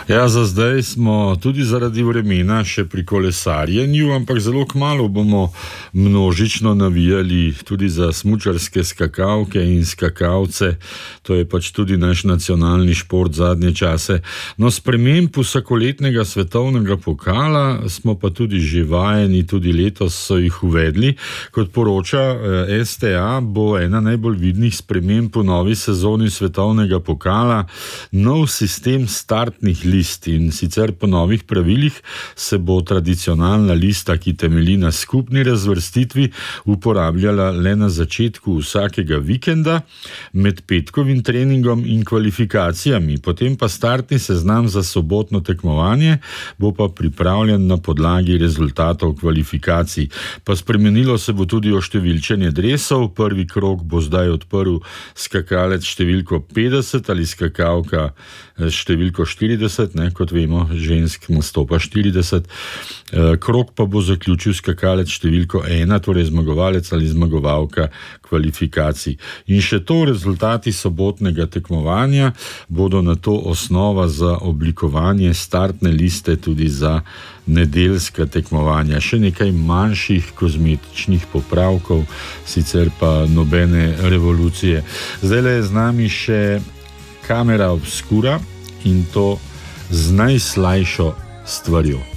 Ja, za zdaj smo tudi zaradi vremena še pri kolesarjenju, ampak zelo kmalu bomo množično navijali tudi za smučarske skakalke in skakalce. To je pač tudi naš nacionalni šport zadnje čase. No, sprememb vsakoletnega svetovnega pokala smo pa tudi že vajeni, tudi letos so jih uvedli. Kot poroča STA, bo ena najbolj vidnih sprememb v novi sezoni svetovnega pokala nov sistem startnih list, in sicer po novih pravilih se bo tradicionalna lista, ki temelji na skupni razvrstitvi, uporabljala le na začetku vsakega vikenda med petkovim treningom in kvalifikacijami. Potem pa startni seznam za sobotno tekmovanje bo pa pripravljen na podlagi rezultatov kvalifikacij. Pa spremenilo se bo tudi oštevilčenje dresov. Prvi krog bo zdaj odprl skakalec številko 50 ali skakalka številko 40, kot vemo, žensk nastopa 40. Krog pa bo zaključil skakalec številko 1, torej zmagovalec ali zmagovalka kvalifikacij. In še to, rezultati sobotnega tekmovanja bodo na to osnova za oblikovanje startne liste tudi za nedeljska tekmovanja. Še nekaj manjših kozmetičnih popravkov, sicer pa nobene revolucije. Zdaj je z nami še kamera obskura in to z najslajšo stvarjo.